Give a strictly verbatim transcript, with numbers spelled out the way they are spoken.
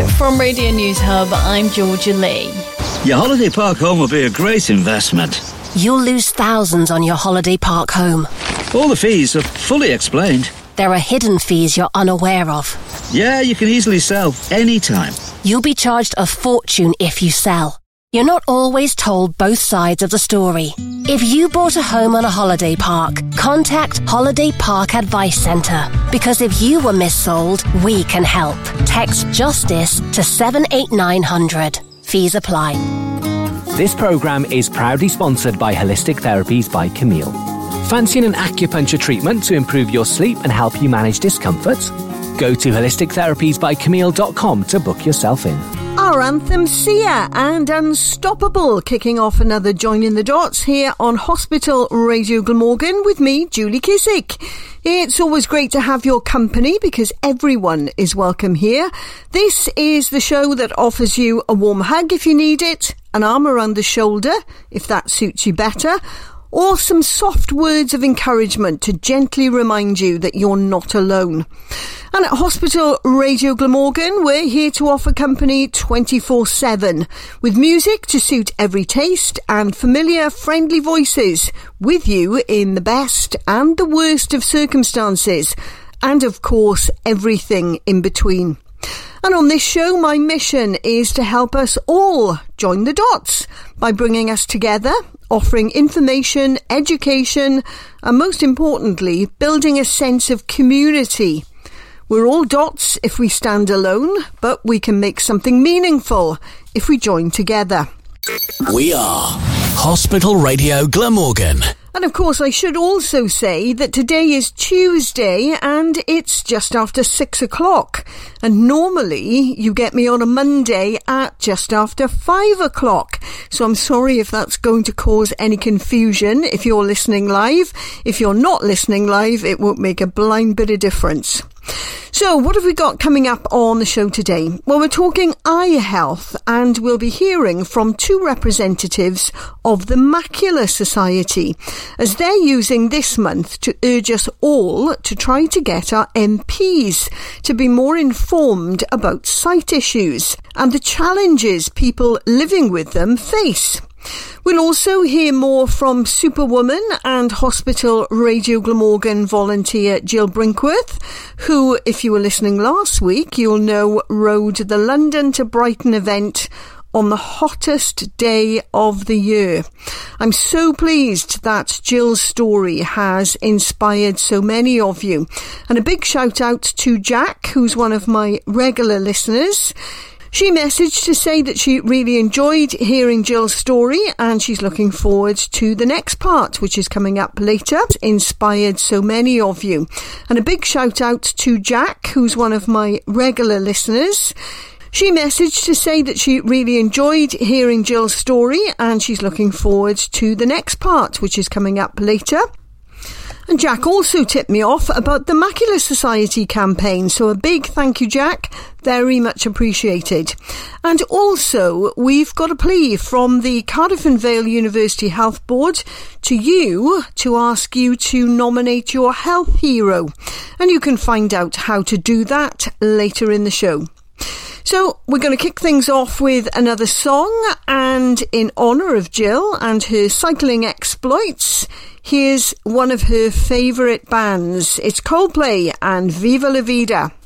from Radio News Hub, I'm Georgia Lee. Your holiday park home will be a great investment. You'll lose thousands on your holiday park home. All the fees are fully explained. There are hidden fees you're unaware of. Yeah, you can easily sell anytime. You'll be charged a fortune if you sell. You're not always told both sides of the story. If you bought a home on a holiday park, contact Holiday Park Advice Centre. Because if you were missold, we can help. Text JUSTICE to seven eight nine hundred. Fees apply. This programme is proudly sponsored by Holistic Therapies by Camille. Fancying an acupuncture treatment to improve your sleep and help you manage discomfort? Go to holistic therapies by camille dot com to book yourself in. Our anthem, Sia and Unstoppable, kicking off another Joining the Dots here on Hospital Radio Glamorgan with me, Julie Kissick. It's always great to have your company because everyone is welcome here. This is the show that offers you a warm hug if you need it, an arm around the shoulder if that suits you better, or some soft words of encouragement to gently remind you that you're not alone. And at Hospital Radio Glamorgan, we're here to offer company twenty-four seven, with music to suit every taste and familiar, friendly voices, with you in the best and the worst of circumstances, and of course, everything in between. And on this show, my mission is to help us all join the dots by bringing us together, offering information, education, and most importantly, building a sense of community. We're all dots if we stand alone, but we can make something meaningful if we join together. We are Hospital Radio Glamorgan. And of course, I should also say that today is Tuesday and it's just after six o'clock. And normally you get me on a Monday at just after five o'clock. So I'm sorry if that's going to cause any confusion if you're listening live. If you're not listening live, it won't make a blind bit of difference. So what have we got coming up on the show today? Well, we're talking eye health and we'll be hearing from two representatives of the Macular Society as they're using this month to urge us all to try to get our M Ps to be more informed about sight issues and the challenges people living with them face. We'll also hear more from Superwoman and Hospital Radio Glamorgan volunteer Jill Brinkworth, who, if you were listening last week, you'll know rode the London to Brighton event on the hottest day of the year. I'm so pleased that Jill's story has inspired so many of you. And a big shout out to Jack, who's one of my regular listeners. She messaged to say that she really enjoyed hearing Jill's story and she's looking forward to the next part, which is coming up later. It's inspired so many of you. And a big shout out to Jack, who's one of my regular listeners. She messaged to say that she really enjoyed hearing Jill's story and she's looking forward to the next part, which is coming up later. And Jack also tipped me off about the Macular Society campaign, so a big thank you, Jack. Very much appreciated. And also, we've got a plea from the Cardiff and Vale University Health Board to you to ask you to nominate your health hero. And you can find out how to do that later in the show. So we're going to kick things off with another song, and in honour of Jill and her cycling exploits, here's one of her favourite bands. It's Coldplay and Viva La Vida.